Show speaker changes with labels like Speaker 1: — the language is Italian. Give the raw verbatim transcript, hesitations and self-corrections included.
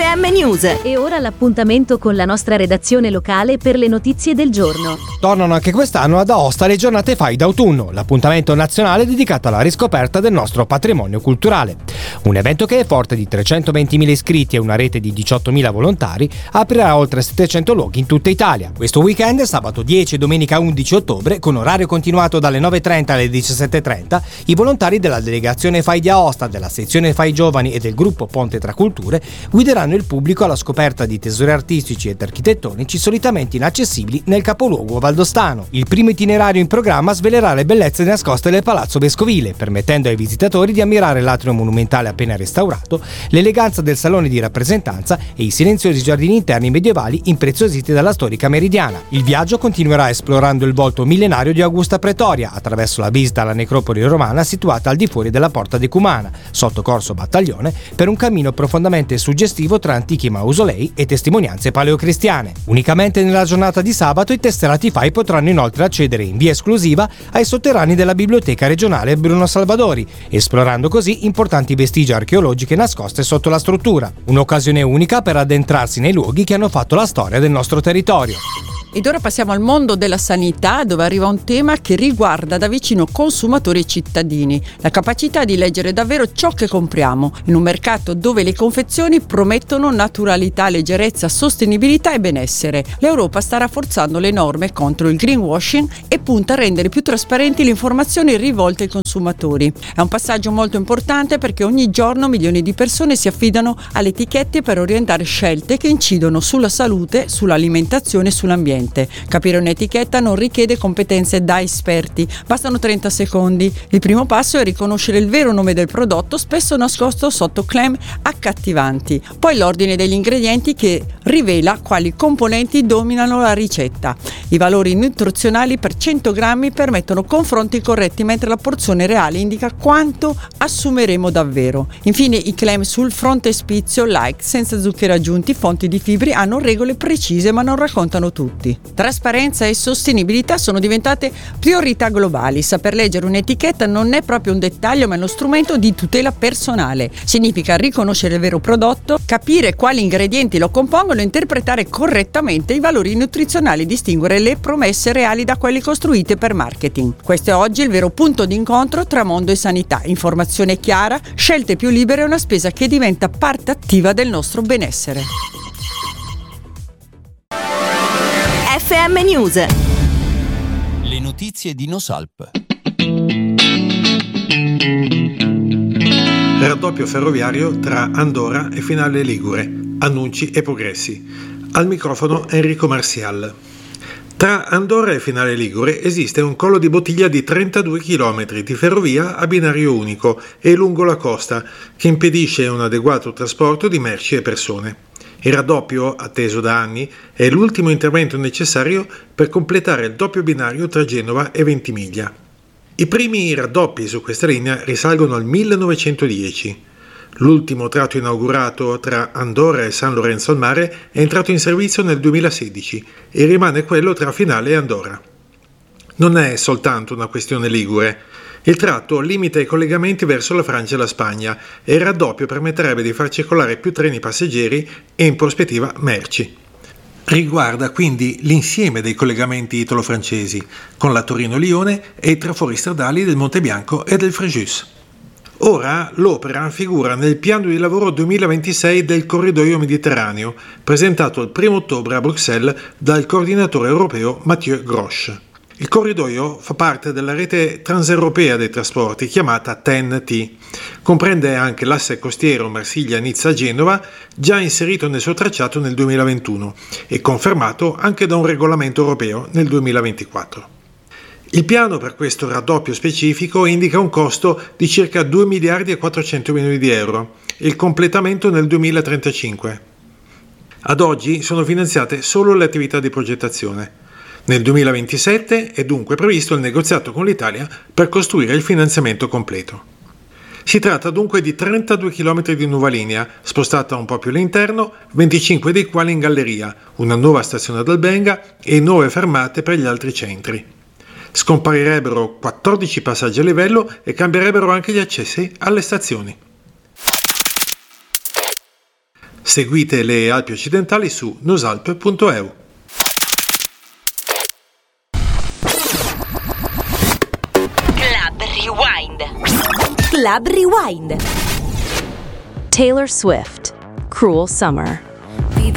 Speaker 1: M News.
Speaker 2: E ora l'appuntamento con la nostra redazione locale per le notizie del giorno.
Speaker 3: Tornano anche quest'anno ad Aosta le giornate Fai d'autunno, l'appuntamento nazionale dedicato alla riscoperta del nostro patrimonio culturale. Un evento che è forte di trecentoventimila iscritti e una rete di diciottomila volontari aprirà oltre settecento luoghi in tutta Italia. Questo weekend, sabato dieci e domenica undici ottobre, con orario continuato dalle nove e trenta alle diciassette e trenta, i volontari della delegazione Fai di Aosta, della sezione Fai Giovani e del gruppo Ponte tra Culture guideranno il pubblico alla scoperta di tesori artistici ed architettonici solitamente inaccessibili nel capoluogo valdostano. Il primo itinerario in programma svelerà le bellezze nascoste del Palazzo Vescovile, permettendo ai visitatori di ammirare l'atrio monumentale appena restaurato, l'eleganza del salone di rappresentanza e i silenziosi giardini interni medievali impreziositi dalla storica Meridiana. Il viaggio continuerà esplorando il volto millenario di Augusta Pretoria, attraverso la visita alla necropoli romana situata al di fuori della Porta Decumana, sotto Corso Battaglione, per un cammino profondamente suggestivo tra antichi mausolei e testimonianze paleocristiane. Unicamente nella giornata di sabato i tesserati Fai potranno inoltre accedere in via esclusiva ai sotterranei della Biblioteca regionale Bruno Salvadori, esplorando così importanti vestigia archeologiche nascoste sotto la struttura. Un'occasione unica per addentrarsi nei luoghi che hanno fatto la storia del nostro territorio.
Speaker 4: Ed ora passiamo al mondo della sanità, dove arriva un tema che riguarda da vicino consumatori e cittadini: la capacità di leggere davvero ciò che compriamo, in un mercato dove le confezioni promettono naturalità, leggerezza, sostenibilità e benessere. L'Europa sta rafforzando le norme contro il greenwashing e punta a rendere più trasparenti le informazioni rivolte ai consumatori. È un passaggio molto importante perché ogni giorno milioni di persone si affidano alle etichette per orientare scelte che incidono sulla salute, sull'alimentazione e sull'ambiente. Capire un'etichetta non richiede competenze da esperti, bastano trenta secondi. Il primo passo è riconoscere il vero nome del prodotto, spesso nascosto sotto claim accattivanti. Poi l'ordine degli ingredienti che rivela quali componenti dominano la ricetta. I valori nutrizionali per cento grammi permettono confronti corretti, mentre la porzione reale indica quanto assumeremo davvero. Infine i claim sul frontespizio, like, senza zuccheri aggiunti, fonti di fibri, hanno regole precise ma non raccontano tutti. Trasparenza e sostenibilità sono diventate priorità globali. Saper leggere un'etichetta non è proprio un dettaglio, ma è uno strumento di tutela personale. Significa riconoscere il vero prodotto, capire quali ingredienti lo compongono e interpretare correttamente i valori nutrizionali, distinguere le promesse reali da quelle costruite per marketing. Questo è oggi il vero punto di incontro tra mondo e sanità: informazione chiara, scelte più libere e una spesa che diventa parte attiva del nostro benessere.
Speaker 1: F M News.
Speaker 5: Le notizie di Nosalp.
Speaker 6: Raddoppio ferroviario tra Andorra e Finale Ligure, annunci e progressi. Al microfono Enrico Marzial. Tra Andorra e Finale Ligure esiste un collo di bottiglia di trentadue chilometri di ferrovia a binario unico e lungo la costa, che impedisce un adeguato trasporto di merci e persone. Il raddoppio, atteso da anni, è l'ultimo intervento necessario per completare il doppio binario tra Genova e Ventimiglia. I primi raddoppi su questa linea risalgono al millenovecentodieci. L'ultimo tratto inaugurato tra Andorra e San Lorenzo al Mare è entrato in servizio nel duemilasedici e rimane quello tra Finale e Andorra. Non è soltanto una questione ligure. Il tratto limita i collegamenti verso la Francia e la Spagna e il raddoppio permetterebbe di far circolare più treni passeggeri e in prospettiva merci. Riguarda quindi l'insieme dei collegamenti italo-francesi con la Torino-Lione e i trafori stradali del Monte Bianco e del Frejus. Ora l'opera figura nel piano di lavoro duemilaventisei del Corridoio Mediterraneo, presentato il primo ottobre a Bruxelles dal coordinatore europeo Mathieu Grosch. Il corridoio fa parte della rete transeuropea dei trasporti chiamata T E N T. Comprende anche l'asse costiero Marsiglia-Nizza-Genova, già inserito nel suo tracciato nel duemilaventuno e confermato anche da un regolamento europeo nel duemilaventiquattro. Il piano per questo raddoppio specifico indica un costo di circa due miliardi e quattrocento milioni di euro e il completamento nel duemilatrentacinque. Ad oggi sono finanziate solo le attività di progettazione. Nel duemilaventisette è dunque previsto il negoziato con l'Italia per costruire il finanziamento completo. Si tratta dunque di trentadue chilometri di nuova linea, spostata un po' più all'interno, venticinque dei quali in galleria, una nuova stazione ad Albenga e nuove fermate per gli altri centri. Scomparirebbero quattordici passaggi a livello e cambierebbero anche gli accessi alle stazioni. Seguite le Alpi occidentali su nosalp punto e u.
Speaker 1: Club Rewind. Club Rewind.
Speaker 2: Taylor Swift, Cruel Summer.